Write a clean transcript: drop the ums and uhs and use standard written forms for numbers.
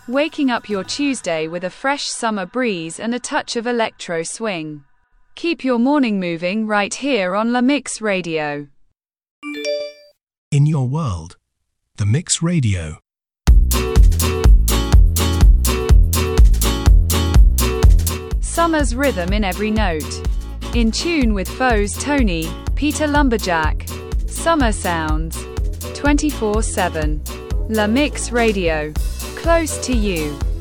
waking up your Tuesday with a fresh summer breeze and a touch of electro swing. Keep your morning moving right here on La Mix Radio. In your world, The Mix Radio. Summer's rhythm in every note. In tune with Foes Tony, Peter Lumberjack. Summer sounds. 24/7. La Mix Radio. Close to you.